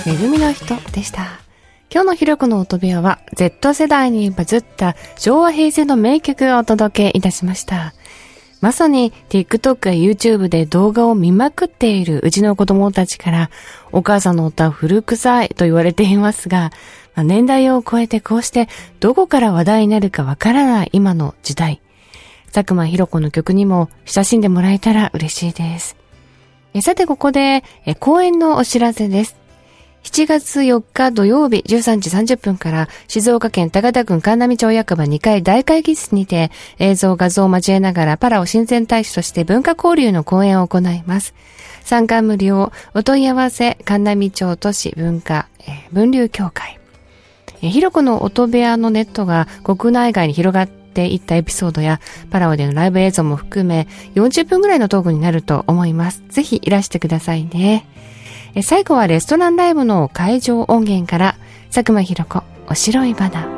めぐみの人でした。今日のひろこの音部屋は Z 世代にバズった昭和平成の名曲をお届けいたしました。まさに TikTok や YouTube で動画を見まくっているうちの子供たちからお母さんの歌古臭いと言われていますが、年代を超えてこうしてどこから話題になるかわからない今の時代、佐久間ひろ子の曲にも親しんでもらえたら嬉しいです。さてここで公演のお知らせです。7月4日土曜日13時30分から静岡県高田郡神奈美町役場2階大会議室にて映像画像を交えながらパラオ親善大使として文化交流の講演を行います。参加無料、お問い合わせ神奈美町都市文化分流協会。ひろこの音部屋のネットが国内外に広がっていったエピソードやパラオでのライブ映像も含め40分ぐらいのトークになると思います。ぜひいらしてくださいね。最後はレストランライブの会場音源から佐久間ひろ子お城いばな。